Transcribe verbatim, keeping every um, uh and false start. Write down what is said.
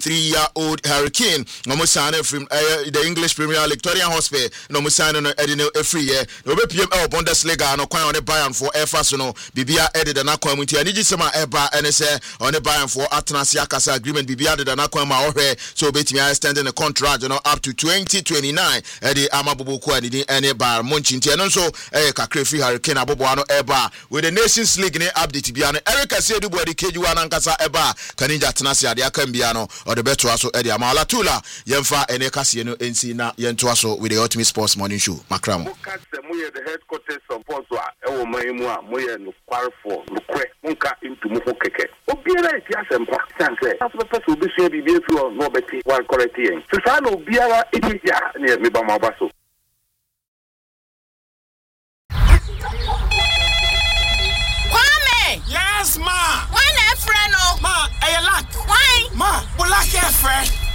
three-year-old Hurricane. No more sign from uh, the English Premier League, Victoria Hospital. No more sign on Edino every year. No be P M L Bundesliga. No quite on the Bayern for F A S. No Bibia added an acquaintance. I need you some Eba N S A on the Bayern for Atlas Yakasa agreement. Bibia added an acquaintance. So bet me I stand in the contract. You know up to twenty twenty-nine. Eddie Amabubu Kwani any Bayern Munchinti and also eh Kakrefi Hurricane Aboboano Eba with the Nations League ne update Biano. Erica said body Keju Anankasa Eba Kaninja Tanasia the Akambiano or the better also Eddie Amala Tula Yemfa and Ekasiano N C na Yentuaso with the Ultimate Sports Morning Show. Macram. The headquarters of Boswa, Ewo Maimua, Moya, no Quarfo, no Quack, Munka into Mukeke. Obiara, Yasempa, Sanse, that's the person who be sure to be through no better while correcting. Susano Biara, it is ya near Mibama Basso. Kwame! Yes, ma! Why not, friend? Ma, I like. Why? Ma, well, I can't, friend.